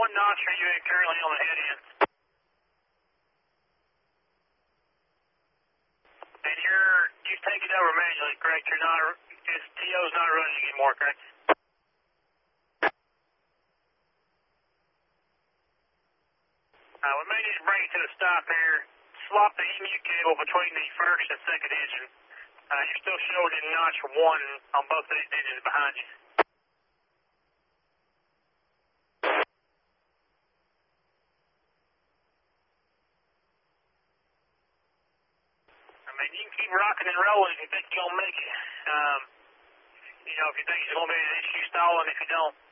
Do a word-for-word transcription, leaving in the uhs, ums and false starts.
What notch are you at currently on the head end? And you're, you've taken over manually, correct? You're not, it's, T O's not running anymore, correct? Uh, we may need to bring it to a stop here. Swap the E M U cable between the first and second engine. Uh, you're still showing in notch one on both of these engines behind you. I mean, you can keep rocking and rolling if you think you're going to make it. Um, you know, if you think it's going to be an issue stalling, if you don't.